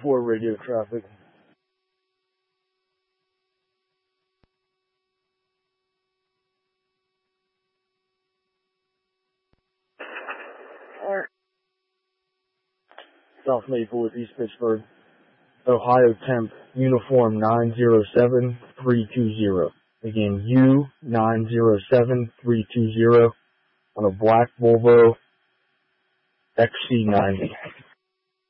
4 radio traffic. Alright. South Maplewood, East Pittsburgh. Ohio temp, uniform 907320. Again, U907320 on a black Volvo XC90.